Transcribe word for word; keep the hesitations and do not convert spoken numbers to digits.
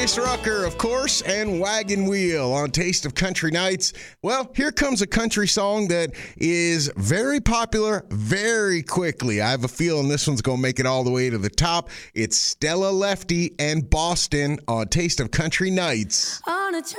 Chris Rucker, of course, and Wagon Wheel on Taste of Country Nights. Well, here comes a country song that is very popular very quickly. I have a feeling this one's going to make it all the way to the top. It's Stella Lefty and Boston on Taste of Country Nights. On a